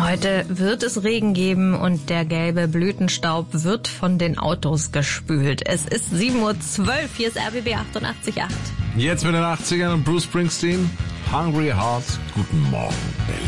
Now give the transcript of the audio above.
Heute wird es Regen geben und der gelbe Blütenstaub wird von den Autos gespült. Es ist 7:12 Uhr, hier ist RBB 88.8. Jetzt mit den 80ern und Bruce Springsteen, Hungry Heart. Guten Morgen, Berlin.